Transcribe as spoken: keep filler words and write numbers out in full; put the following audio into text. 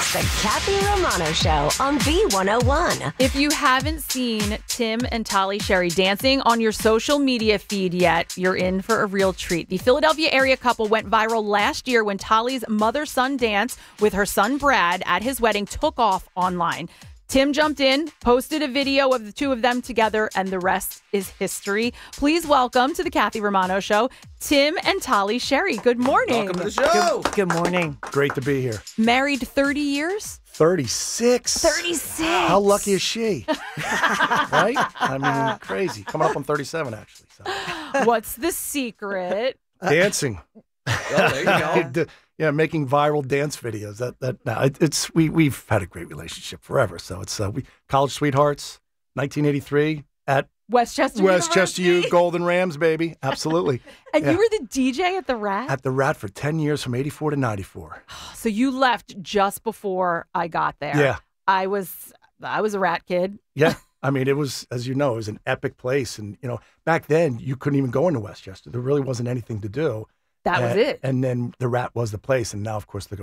The Kathy Romano Show on B one oh one. If you haven't seen Tim and Tali Sherry dancing on your social media feed yet, you're in for a real treat. The Philadelphia area couple went viral last year when Tali's mother-son dance with her son Brad at his wedding took off online. Tim jumped in, posted a video of the two of them together, and the rest is history. Please welcome to the Kathy Romano Show, Tim and Tali Sherry. Good morning. Welcome to the show. Good, good morning. Great to be here. Married thirty years? thirty-six. thirty-six. How lucky is she? Right? I mean, crazy. Coming up on thirty-seven, actually. So. What's the secret? Dancing. Oh, there you go. Yeah, making viral dance videos. That that no, it, it's we we've had a great relationship forever. So it's uh, we college sweethearts, nineteen eighty-three at Westchester Westchester University. U, Golden Rams, baby, absolutely. And Yeah. you were the D J at the Rat? At the Rat for ten years, from eighty-four to ninety-four. So you left just before I got there. Yeah, I was I was a Rat kid. yeah. I mean, it was, as you know, it was an epic place, and you know, back then you couldn't even go into Westchester. There really wasn't anything to do. That was And- it. And then the Rat was the place, and now, of course, the